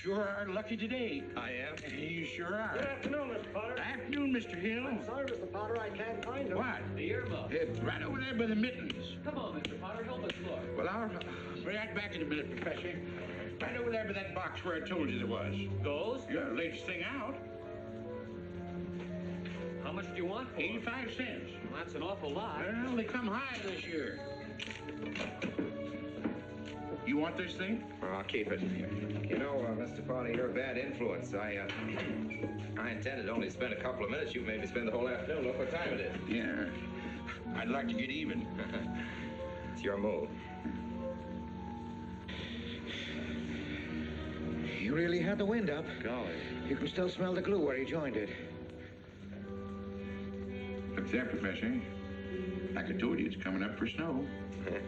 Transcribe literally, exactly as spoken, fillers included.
sure are lucky today. I am? You sure are. Good afternoon, Mister Potter. Afternoon, Mister Hill. I'm sorry, Mister Potter, I can't find him. What? The earmuff. It's right over there by the mittens. Come on, Mister Potter, help us look. Well, I'll be right back in a minute, Professor. Right over there by that box where I told you there was. Those? Yeah, latest thing out. How much do you want for them? eighty-five cents. Well, that's an awful lot. Well, they come high this year. You want this thing? Well, I'll keep it. You know, uh, Mister Potter, you're a bad influence. I, uh, I intended only to spend a couple of minutes. You made me spend the whole afternoon. Look what time it is. Yeah. I'd like to get even. It's your move. You really had the wind up. Golly. You can still smell the glue where he joined it. Look there, Professor. Like I told you, it's coming up for snow.